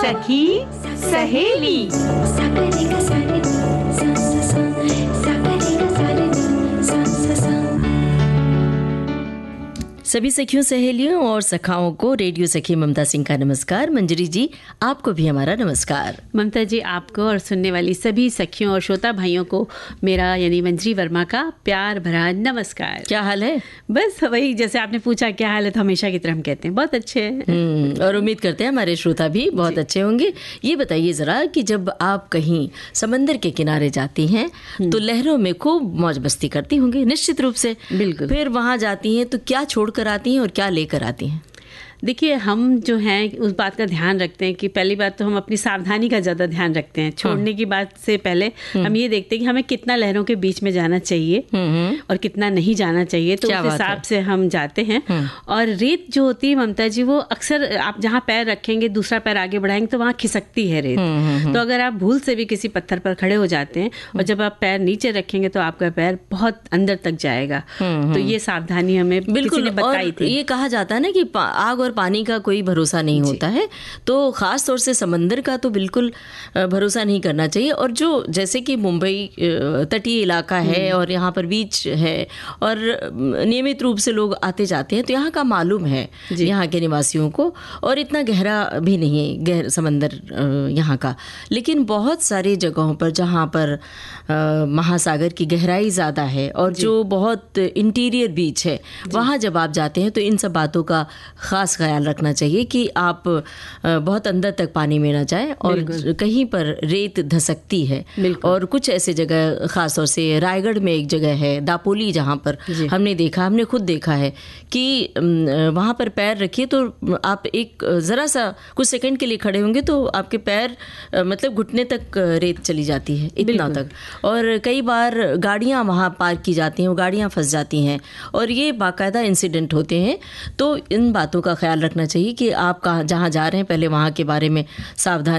सखी सहेली। सभी सखियों सहेलियों और सखाओं को रेडियो सखी ममता सिंह का नमस्कार। मंजरी जी, आपको भी हमारा नमस्कार। ममता जी, आपको और सुनने वाली सभी सखियों और श्रोता भाइयों को मेरा यानी मंजरी वर्मा का प्यार भरा नमस्कार। क्या हाल है? बस वही, जैसे आपने पूछा क्या हाल है, तो हमेशा की तरह हम कहते हैं बहुत अच्छे हैं। और उम्मीद करते हैं हमारे श्रोता भी बहुत अच्छे होंगे। ये बताइए जरा कि जब आप कहीं समंदर के किनारे जाती हैं तो लहरों में खूब मौज मस्ती करती होंगी निश्चित रूप से। बिल्कुल। फिर वहाँ जाती हैं तो क्या छोड़ आती हैं और क्या लेकर आती हैं? देखिए, हम जो हैं उस बात का ध्यान रखते हैं कि पहली बात तो हम अपनी सावधानी का ज़्यादा ध्यान रखते हैं। छोड़ने की बात से पहले हम ये देखते हैं कि हमें कितना लहरों के बीच में जाना चाहिए और कितना नहीं जाना चाहिए, तो उस हिसाब से हम जाते हैं। और रेत जो होती है ममता जी, वो अक्सर आप जहाँ पैर रखेंगे दूसरा पैर आगे बढ़ाएंगे तो वहाँ खिसकती है रेत। तो अगर आप भूल से भी किसी पत्थर पर खड़े हो जाते हैं और जब आप पैर नीचे रखेंगे तो आपका पैर बहुत अंदर तक जाएगा। तो ये सावधानी हमें किसी ने बताई थी। ये कहा जाता है ना कि आग और पानी का कोई भरोसा नहीं होता है, तो खास तौर से समंदर का तो बिल्कुल भरोसा नहीं करना चाहिए। और जो जैसे कि मुंबई तटीय इलाका है और यहाँ पर बीच है और नियमित रूप से लोग आते जाते हैं, तो यहाँ का मालूम है यहाँ के निवासियों को। और इतना गहरा भी नहीं है समंदर यहाँ का, लेकिन बहुत सारी जगहों पर जहाँ पर महासागर की गहराई ज़्यादा है और जो बहुत इंटीरियर बीच है, वहाँ जब आप जाते हैं तो इन सब बातों का खास ख्याल रखना चाहिए कि आप बहुत अंदर तक पानी में ना जाएं और कहीं पर रेत धसकती है। और कुछ ऐसे जगह, खास तौर से रायगढ़ में एक जगह है दापोली, जहाँ पर हमने खुद देखा है कि वहाँ पर पैर रखिए तो आप एक ज़रा सा कुछ सेकंड के लिए खड़े होंगे तो आपके पैर मतलब घुटने तक रेत चली जाती है, इतना तक। और कई बार गाड़ियाँ वहाँ पार्क की जाती हैं, वो गाड़ियाँ फंस जाती हैं और ये बाकायदा इंसिडेंट होते हैं। तो इन बातों का ख्याल रखना चाहिए कि आप जहाँ जा रहे हैं पहले वहाँ के बारे में सावधान